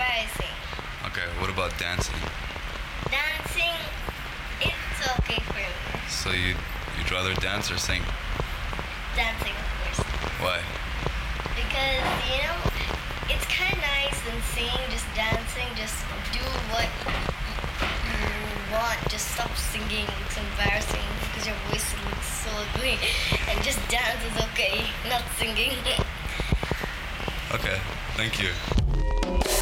I sing. Okay, what about dancing? Dancing, it's okay for me. So you'd rather dance or sing? Dancing, of course. Why? Because, it's kind of nice than singing, just dancing, just do what you want. Just stop singing, it's embarrassing because your voice looks so ugly. And just dance is okay, not singing. Okay, thank you.